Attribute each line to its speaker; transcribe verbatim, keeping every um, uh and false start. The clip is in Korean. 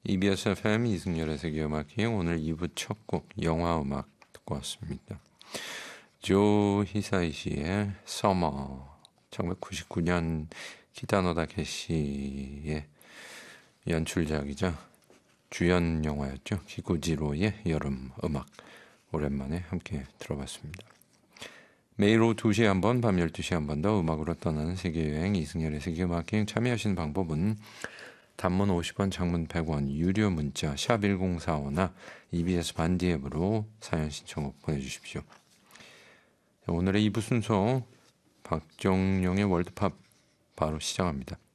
Speaker 1: 이비에스 에프엠 이승열의 세계음악여행 오늘 이 부 첫 곡 영화음악 듣고 왔습니다. 조 히사이시의 서머 천구백구십구 년 기타노 다케시의 연출작이자 주연 영화였죠. 기고지로의 여름 음악 오랜만에 함께 들어봤습니다. 매일 오후 두 시에 한 번, 밤 열두 시에 한 번 더 음악으로 떠나는 세계여행 이승열의 세계음악여행 참여하시는 방법은 단문 오십 원, 장문 백 원, 유료 문자 샵 일공사오나 이비에스 반디 앱으로 사연 신청곡 보내주십시오. 오늘의 이 부 순서 박정용의 월드팝 바로 시작합니다.